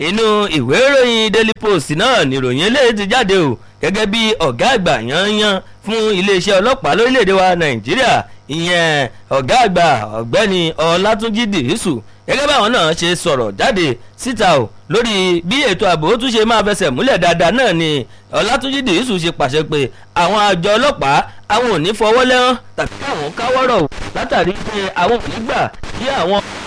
inú ìwé ìròyìn Daily Post náà níròyìn eléyìí ti jáde o gẹ́gẹ́ bí ọ̀gá àgbà yanyan fún iléeṣẹ́ ọlọ́pàá lórílẹ̀‐èdè wa Nàìjíríà ìyẹn ọ̀gá àgbà ọ̀gbẹ́ni Ọlátúnjí Dìísù gẹ́gẹ́ báwọn náà ṣe sọ̀rọ̀ jáde síta o lórí bí ètò ààbò tún ṣe máa fẹsẹ̀ múlẹ̀ dáadáa náà ni Ọlátúnjí Dìísù ṣe pàṣẹ pé àwọn àjọ ọlọ́pàá àwọn ò ní fọwọ́ lẹ́rán tàbí àwọn káwọ́rọ̀ o látàrí pé àwọn ò ní gbà kí àwọn